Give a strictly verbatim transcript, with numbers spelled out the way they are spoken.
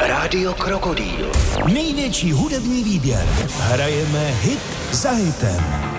Rádio Krokodýl. Největší hudební výběr. Hrajeme hit za hitem.